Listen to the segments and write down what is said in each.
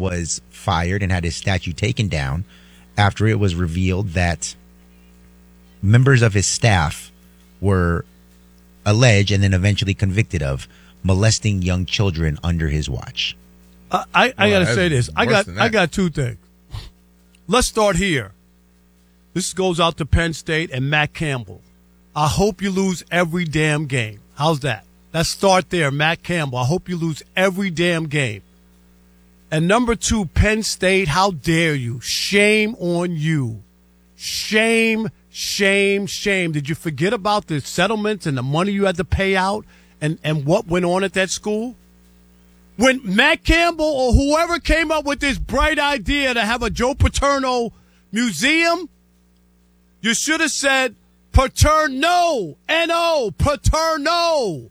was fired and had his statue taken down after it was revealed that members of his staff were alleged and then eventually convicted of molesting young children under his watch. I got to say this. I got two things. Let's start here. This goes out to Penn State and Matt Campbell. I hope you lose every damn game. How's that? Let's start there, Matt Campbell. I hope you lose every damn game. And number two, Penn State, how dare you? Shame on you. Shame, shame, shame. Did you forget about the settlements and the money you had to pay out and what went on at that school? When Matt Campbell or whoever came up with this bright idea to have a Joe Paterno museum, you should have said Paterno, N-O, Paterno.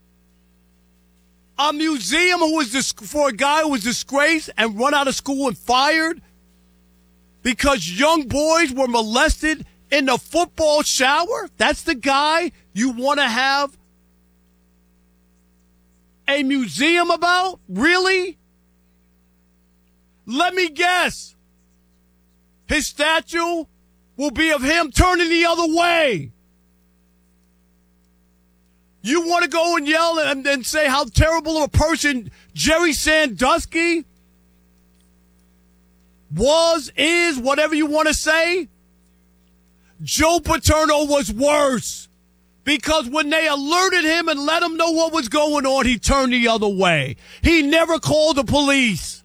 A museum for a guy who was disgraced and run out of school and fired because young boys were molested in the football shower? That's the guy you want to have a museum about? Really? Let me guess. His statue will be of him turning the other way. You want to go and yell and say how terrible of a person Jerry Sandusky was, is, whatever you want to say? Joe Paterno was worse because when they alerted him and let him know what was going on, he turned the other way. He never called the police.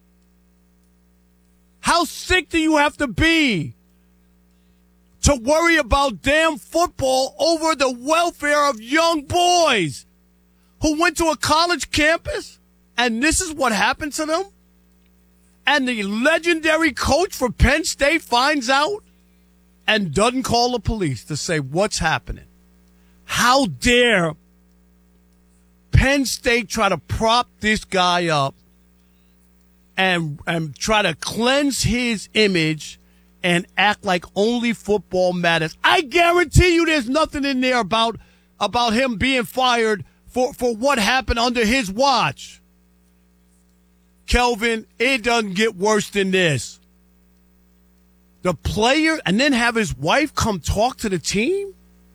How sick do you have to be to worry about damn football over the welfare of young boys who went to a college campus and this is what happened to them? And the legendary coach for Penn State finds out and doesn't call the police to say what's happening. How dare Penn State try to prop this guy up and try to cleanse his image and act like only football matters. I guarantee you there's nothing in there about him being fired for what happened under his watch. Kelvin, it doesn't get worse than this. The player, and then have his wife come talk to the team?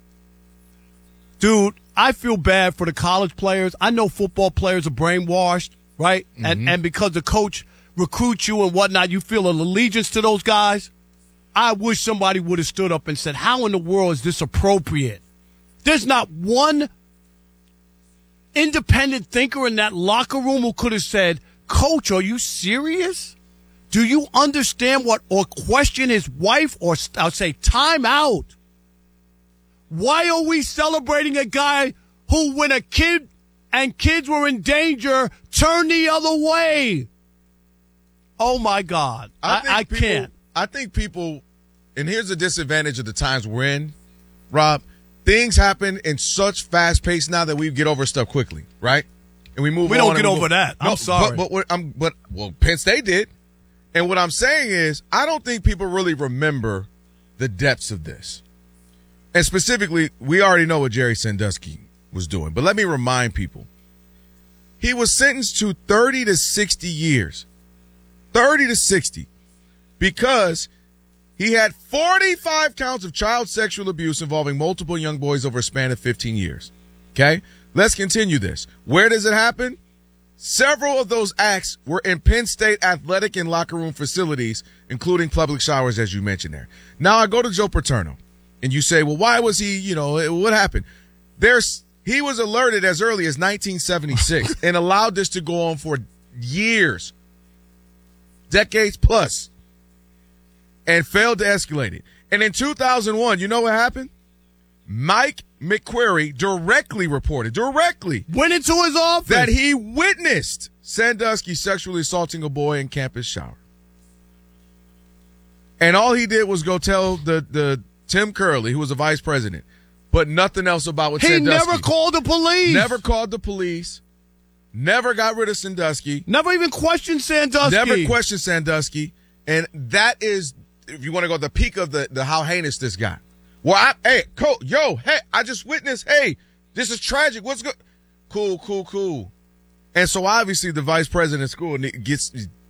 Dude, I feel bad for the college players. I know football players are brainwashed, right? Mm-hmm. And because the coach recruits you and whatnot, you feel an allegiance to those guys. I wish somebody would have stood up and said, how in the world is this appropriate? There's not one independent thinker in that locker room who could have said, Coach, are you serious? Do you understand or question his wife or I'll say time out? Why are we celebrating a guy who, when a kid and kids were in danger, turned the other way? Oh, my God. I can't. I think people, and here's the disadvantage of the times we're in, Rob, things happen in such fast pace now that we get over stuff quickly, right? And we move on. We don't get over that. I'm sorry. But Penn State did. And what I'm saying is, I don't think people really remember the depths of this. And specifically, we already know what Jerry Sandusky was doing. But let me remind people. He was sentenced to 30 to 60 years. 30 to 60. Because he had 45 counts of child sexual abuse involving multiple young boys over a span of 15 years. Okay? Let's continue this. Where does it happen? Several of those acts were in Penn State athletic and locker room facilities, including public showers, as you mentioned there. Now I go to Joe Paterno, and you say, well, why was he, what happened? He was alerted as early as 1976 and allowed this to go on for years, decades plus, and failed to escalate it. And in 2001, you know what happened? Mike McQuarrie directly went into his office that he witnessed Sandusky sexually assaulting a boy in campus shower. And all he did was go tell the Tim Curley, who was the vice president, but nothing else about what Sandusky. He never called the police. Never called the police. Never got rid of Sandusky. Never even questioned Sandusky. Never questioned Sandusky. And that is, if you want to go the peak of the how heinous this got. Well, I just witnessed, this is tragic. What's good? Cool. And so obviously the vice president of school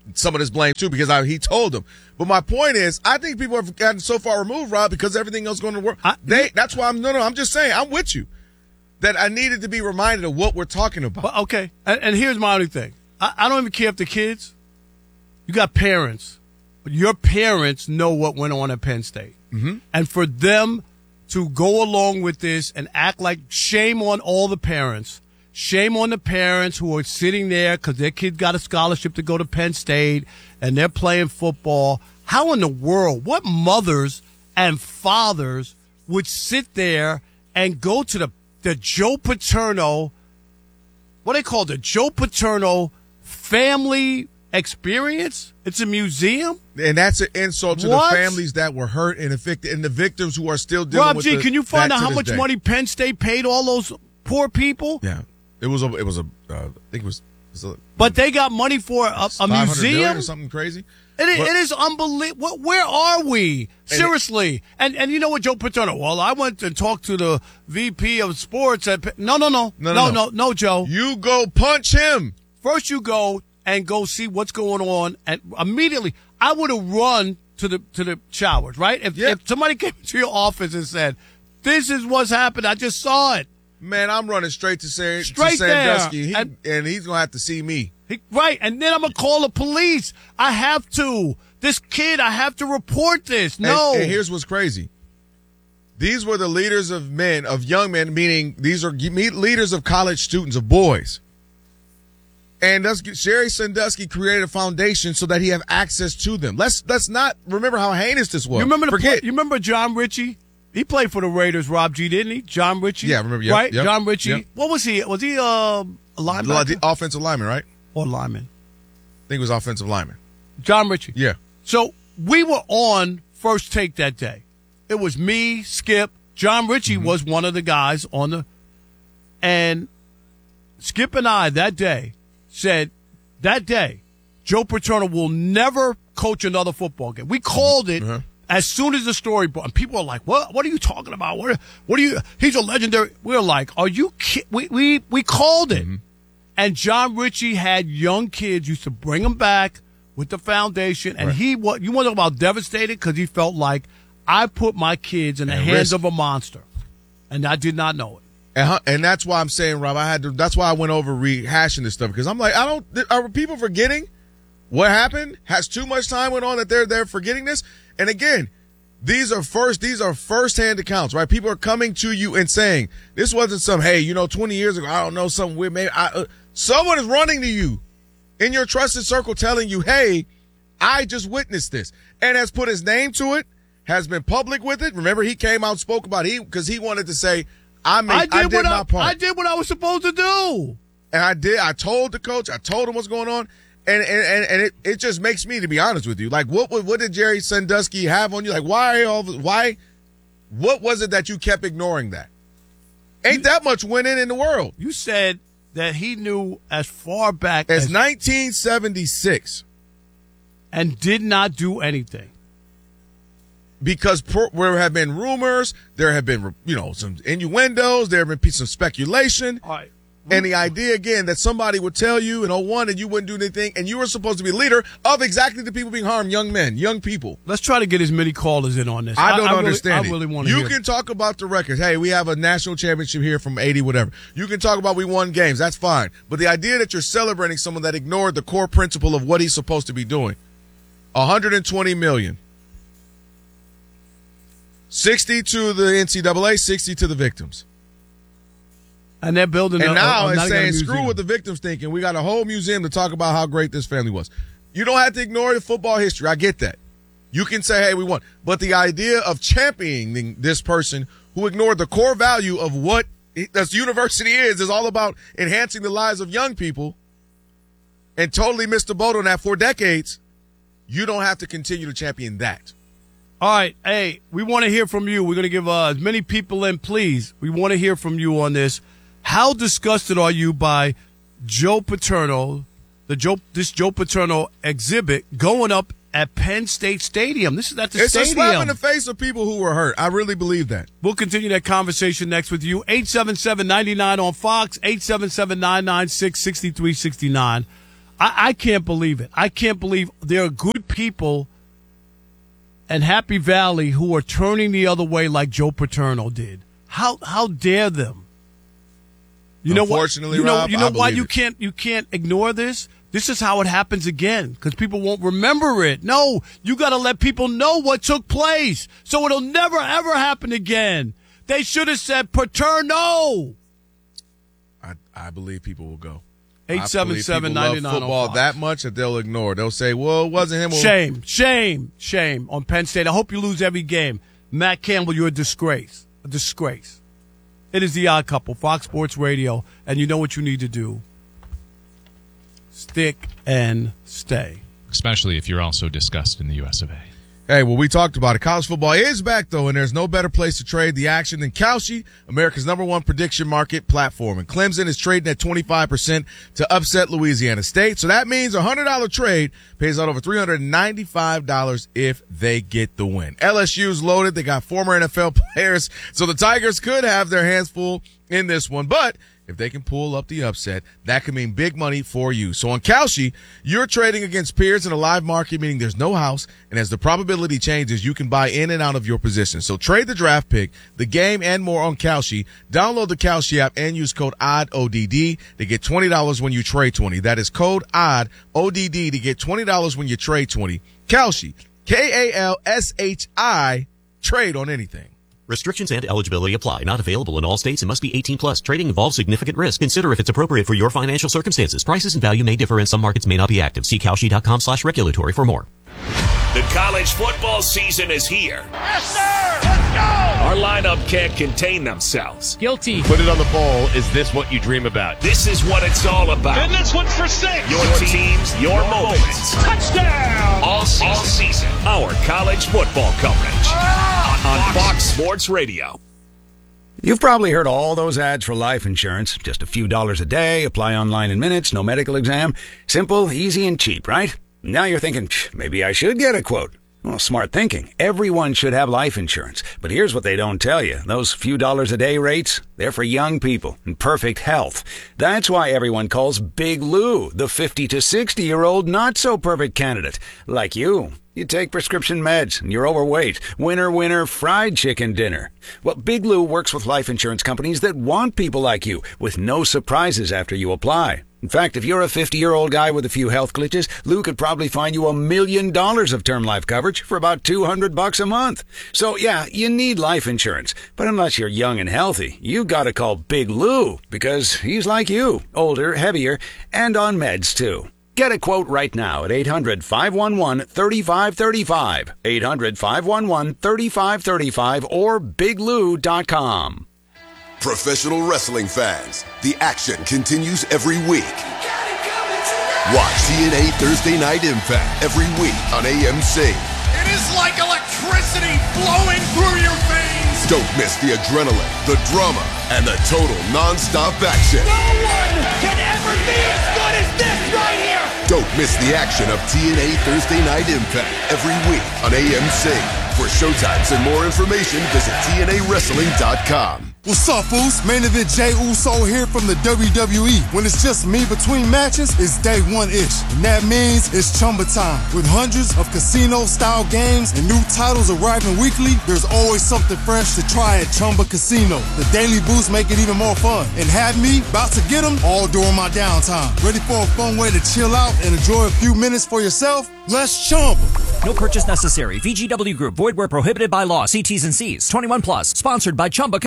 some of this blame too because he told them. But my point is, I think people have gotten so far removed, Rob, because everything else going to work. That's why I'm just saying, I'm with you. That I needed to be reminded of what we're talking about. Well, okay, and here's my only thing. I don't even care if the kids, you got parents. Your parents know what went on at Penn State. Mm-hmm. And for them to go along with this and act like shame on all the parents. Shame on the parents who are sitting there because their kid got a scholarship to go to Penn State and they're playing football. How in the world, what mothers and fathers would sit there and go to the Joe Paterno, what they call the Joe Paterno family experience? It's a museum? And that's an insult to the families that were hurt and affected and the victims who are still dealing Rob with G, can you find out how much day. money Penn State paid all those poor people? Yeah. I think it was but they got money for a museum or something crazy. It is unbelievable. Where are we? Seriously. And you know what, Joe Paterno? Well, I went and talked to the VP of sports at No, Joe. You go punch him. First you go and go see what's going on, and immediately I would have run to the showers, right? If somebody came to your office and said, "This is what's happened. I just saw it." Man, I'm running straight to Sandusky, and he's going to have to see me. Right, and then I'm going to call the police. I have to. This kid, I have to report this. No. And here's what's crazy. These were the leaders of young men, meaning these are leaders of college students, of boys. And Jerry Sandusky created a foundation so that he have access to them. Let's not remember how heinous this was. You remember John Ritchie? He played for the Raiders, Rob G, didn't he? John Ritchie? Yeah, I remember. Yep, right? Yep, John Ritchie. Yep. What was he? Was he a linebacker? The offensive lineman, right? Or lineman. I think it was offensive lineman. John Ritchie. Yeah. So we were on First Take that day. It was me, Skip. John Ritchie was one of the guys on the – and Skip and I that day said, that day, Joe Paterno will never coach another football game. We called it as soon as the story broke. And people are like, what are you talking about? What are you – he's a legendary – we were like, are you – we called it. And John Ritchie had young kids, used to bring them back with the foundation. And you want to talk about devastated because he felt like I put my kids in the hands of a monster. And I did not know it. And that's why I'm saying, Rob, that's why I went over rehashing this stuff because I'm like, are people forgetting what happened? Has too much time went on that they're forgetting this? And again, these are first-hand accounts, right? People are coming to you and saying, this wasn't some, hey, 20 years ago, I don't know, something weird. Maybe someone is running to you in your trusted circle telling you, hey, I just witnessed this. And has put his name to it, has been public with it. Remember, he came out and spoke about it because he wanted to say, I did my part. I did what I was supposed to do. And I did. I told the coach. I told him what's going on. And it just makes me, to be honest with you, like what did Jerry Sandusky have on you? Like why? What was it that you kept ignoring that? Ain't that much winning in the world? You said that he knew as far back as 1976 and did not do anything. Because there have been rumors, there have been some innuendos, there have been some speculation. All right. And the idea, again, that somebody would tell you in 01 and you wouldn't do anything, and you were supposed to be a leader of exactly the people being harmed, young men, young people. Let's try to get as many callers in on this. I don't understand I really want to You hear. can talk about the records. Hey, we have a national championship here from 80, whatever. You can talk about we won games. That's fine. But the idea that you're celebrating someone that ignored the core principle of what he's supposed to be doing. $120 million. 60 to the NCAA, 60 to the victims. And they're building. And now it's saying, screw what the victims thinking. We got a whole museum to talk about how great this family was. You don't have to ignore the football history. I get that. You can say, hey, we won. But the idea of championing this person who ignored the core value of what this university is all about enhancing the lives of young people and totally missed the boat on that for decades. You don't have to continue to champion that. All right. Hey, we want to hear from you. We're going to give as many people in, please. We want to hear from you on this. How disgusted are you by Joe Paterno, this Joe Paterno exhibit going up at Penn State Stadium? This is at the stadium. It's a slap in the face of people who were hurt. I really believe that. We'll continue that conversation next with you. 877-99 on Fox, 877-996-6369. I can't believe it. I can't believe there are good people in Happy Valley who are turning the other way like Joe Paterno did. How dare them? You know what? Unfortunately, Rob, you know why you it. can't ignore this? This is how it happens again because people won't remember it. No, you got to let people know what took place so it'll never, ever happen again. They should have said Paterno. I believe people will go. 877-99 love football that much that they'll ignore. They'll say, well, it wasn't him. Shame on Penn State. I hope you lose every game. Matt Campbell, you're a disgrace. A disgrace. It is The Odd Couple, Fox Sports Radio, and you know what you need to do. Stick and stay. Especially if you're also discussed in the US of A. Hey, well, we talked about it. College football is back, though, and there's no better place to trade the action than Kalshi, America's #1 prediction market platform. And Clemson is trading at 25% to upset Louisiana State. So that means a $100 trade pays out over $395 if they get the win. LSU's loaded. They got former NFL players, so the Tigers could have their hands full in this one. But if they can pull up the upset, that could mean big money for you. So on Kalshi, you're trading against peers in a live market, meaning there's no house, and as the probability changes, you can buy in and out of your position. So trade the draft pick, the game, and more on Kalshi. Download the Kalshi app and use code ODD to get $20 when you trade 20. That is code ODD to get $20 when you trade 20. Kalshi, Kalshi, trade on anything. Restrictions and eligibility apply. Not available in all states and must be 18 plus. Trading involves significant risk. Consider if it's appropriate for your financial circumstances. Prices and value may differ and some markets may not be active. See Kalshi.com/regulatory for more. The college football season is here. Yes, sir! Let's go! Our lineup can't contain themselves. Guilty. Put it on the bowl. Is this what you dream about? This is what it's all about. And this one's for 6. Your teams, your moments. Touchdown! All season. Our college football coverage. On Fox Sports Radio. You've probably heard all those ads for life insurance. Just a few dollars a day, apply online in minutes, no medical exam. Simple, easy, and cheap, right? Now you're thinking, maybe I should get a quote. Well, smart thinking. Everyone should have life insurance. But here's what they don't tell you. Those few dollars a day rates, they're for young people in perfect health. That's why everyone calls Big Lou the 50 to 60-year-old not-so-perfect candidate. Like you. You take prescription meds, and you're overweight. Winner, fried chicken dinner. Well, Big Lou works with life insurance companies that want people like you, with no surprises after you apply. In fact, if you're a 50-year-old guy with a few health glitches, Lou could probably find you $1 million of term life coverage for about $200 a month. So, yeah, you need life insurance. But unless you're young and healthy, you gotta call Big Lou, because he's like you, older, heavier, and on meds, too. Get a quote right now at 800-511-3535, 800-511-3535, or biglou.com. Professional wrestling fans, the action continues every week. Watch TNA Thursday Night Impact every week on AMC. It is like electricity flowing through your veins. Don't miss the adrenaline, the drama, and the total non-stop action. No one can ever be as good as this right here. Don't miss the action of TNA Thursday Night Impact every week on AMC. For showtimes and more information, visit TNAWrestling.com. What's up, fools? Main event Jey Uso here from the WWE. When it's just me between matches, it's day one-ish. And that means it's Chumba time. With hundreds of casino-style games and new titles arriving weekly, there's always something fresh to try at Chumba Casino. The daily boosts make it even more fun. And have me about to get them all during my downtime. Ready for a fun way to chill out and enjoy a few minutes for yourself? Let's Chumba. No purchase necessary. VGW Group. Void where prohibited by law. See T's and C's. 21 plus. Sponsored by Chumba.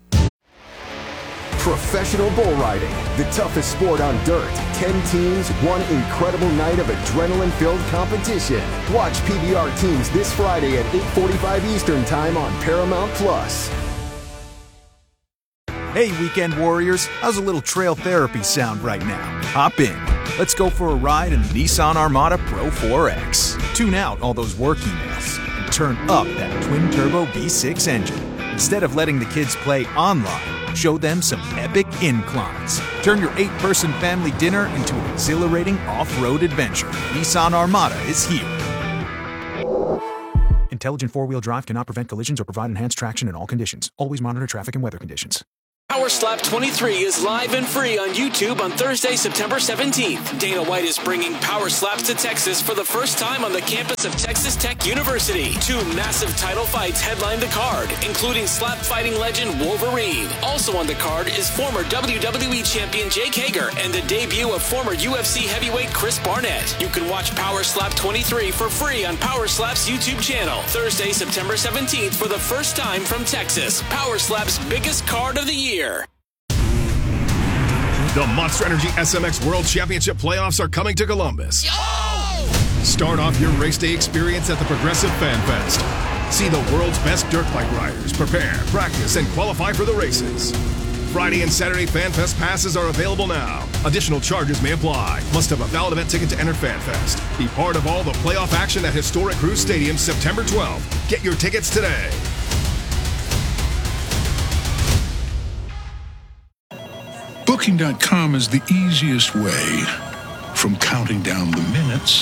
Professional bull riding, the toughest sport on dirt. 10 teams, one incredible night of adrenaline-filled competition. Watch PBR teams this Friday at 8:45 Eastern Time on Paramount Plus. Hey, weekend warriors, how's a little trail therapy sound right now? Hop in. Let's go for a ride in the Nissan Armada Pro 4X. Tune out all those work emails and turn up that twin-turbo V6 engine. Instead of letting the kids play online, show them some epic inclines. Turn your 8-person family dinner into an exhilarating off-road adventure. Nissan Armada is here. Intelligent four-wheel drive cannot prevent collisions or provide enhanced traction in all conditions. Always monitor traffic and weather conditions. Power Slap 23 is live and free on YouTube on Thursday, September 17th. Dana White is bringing Power Slaps to Texas for the first time on the campus of Texas Tech University. 2 massive title fights headline the card, including slap fighting legend Wolverine. Also on the card is former WWE champion Jake Hager and the debut of former UFC heavyweight Chris Barnett. You can watch Power Slap 23 for free on Power Slap's YouTube channel. Thursday, September 17th for the first time from Texas. Power Slap's biggest card of the year. The Monster Energy SMX World Championship playoffs are coming to Columbus. Start off your race day experience at the Progressive Fan Fest. See the world's best dirt bike riders prepare, practice, and qualify for the races. Friday and Saturday Fan Fest passes are available now. Additional charges may apply. Must have a valid event ticket to enter Fan Fest. Be part of all the playoff action at historic Cruz Stadium September 12th. Get your tickets today. Booking.com is the easiest way from counting down the minutes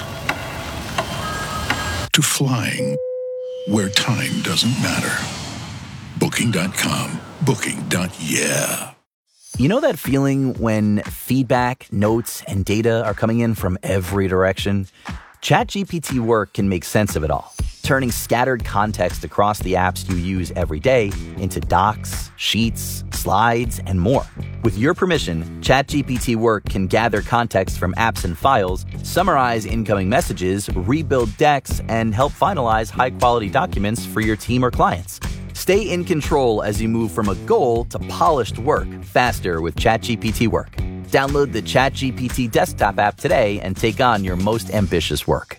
to flying where time doesn't matter. Booking.com. Booking.yeah. You know that feeling when feedback, notes, and data are coming in from every direction? ChatGPT Work can make sense of it all, turning scattered context across the apps you use every day into docs, sheets, slides, and more. With your permission, ChatGPT Work can gather context from apps and files, summarize incoming messages, rebuild decks, and help finalize high-quality documents for your team or clients. Stay in control as you move from a goal to polished work faster with ChatGPT Work. Download the ChatGPT desktop app today and take on your most ambitious work.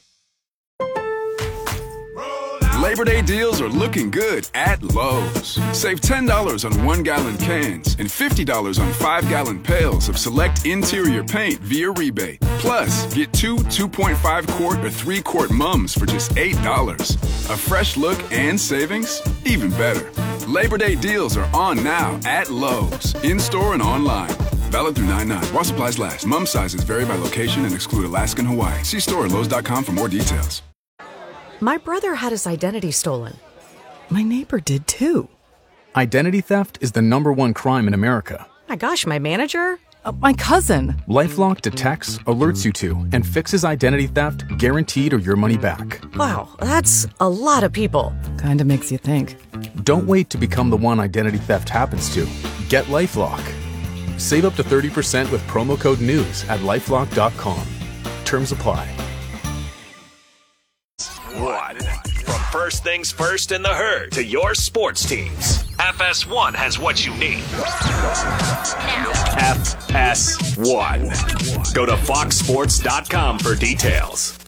Labor Day deals are looking good at Lowe's. Save $10 on 1-gallon cans and $50 on 5-gallon pails of select interior paint via rebate. Plus, get 2 2.5-quart or 3-quart mums for just $8. A fresh look and savings? Even better. Labor Day deals are on now at Lowe's, in-store and online. Valid through 9/9. While supplies last. Mum sizes vary by location and exclude Alaska and Hawaii. See store at Lowe's.com for more details. My brother had his identity stolen. My neighbor did too. Identity theft is the #1 crime in America. My gosh, my manager? My cousin. LifeLock detects, alerts you to, and fixes identity theft guaranteed or your money back. Wow, that's a lot of people. Kinda makes you think. Don't wait to become the one identity theft happens to. Get LifeLock. Save up to 30% with promo code NEWS at LifeLock.com. Terms apply. What? From first things first in the herd to your sports teams, FS1 has what you need. FS1. Go to foxsports.com for details.